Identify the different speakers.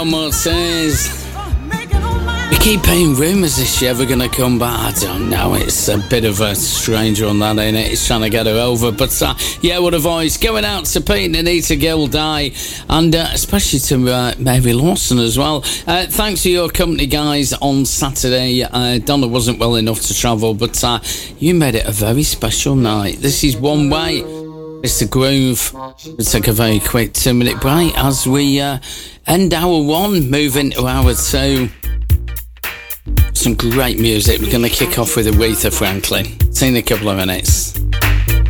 Speaker 1: What says? We keep hearing rumours is she ever going to come back? I don't know. It's a bit of a strange one, that, ain't it? It's trying to get her over. But yeah, what a voice. Going out to Pete and Anita Gilday, and especially to Mary Lawson as well. Thanks for your company, guys, on Saturday. Donna wasn't well enough to travel, but you made it a very special night. This is One Way. It's The Groove. We'll take a very quick 2-minute break as we end hour one, move into hour two. Some great music. We're going to kick off with Aretha Franklin. See you in a couple of minutes.